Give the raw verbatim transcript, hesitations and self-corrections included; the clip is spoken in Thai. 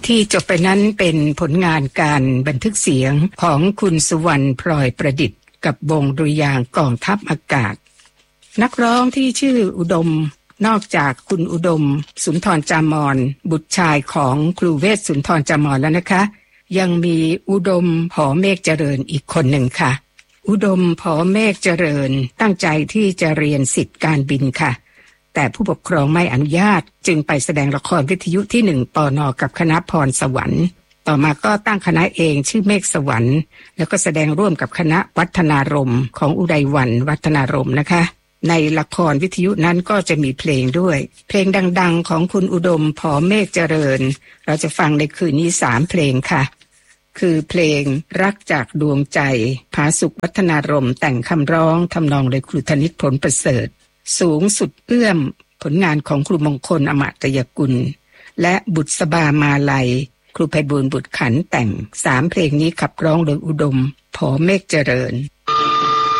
ที่จบไปนั้นเป็นผลงานการบันทึกเสียงของคุณสุวรรณพลอยประดิษฐ์กับวงดุริยางค์กองทัพอากาศนักร้องที่ชื่ออุดมนอกจากคุณอุดมสุนทรจามรบุตรชายของครูเวชสุนทรจามรแล้วนะคะยังมีอุดมผอเมฆเจริญอีกคนหนึ่งค่ะอุดมผอเมฆเจริญตั้งใจที่จะเรียนศิษย์การบินค่ะแต่ผู้ปกครองไม่อนุญาตจึงไปแสดงละครวิทยุที่หนึ่งปน.กับคณะพรสวรรค์ต่อมาก็ตั้งคณะเองชื่อเมฆสวรรค์แล้วก็แสดงร่วมกับคณะวัฒนารมณ์ของอุไรวรรณวัฒนารมณ์นะคะในละครวิทยุนั้นก็จะมีเพลงด้วยเพลงดังๆของคุณอุดมผอเมฆเจริญเราจะฟังในคืนนี้สามเพลงค่ะคือเพลงรักจากดวงใจผาสุกวัฒนารมณ์แต่งคำร้องทำนองโดยครูธนิตผลประเสริฐสูงสุดเอื้อมผลงานของครูมงคลอมตยกุลและบุษบามาลัยครูไพบูลย์บุตรขันแต่งสามเพลงนี้ขับร้องโดยอุดมผอเมฆเจริญ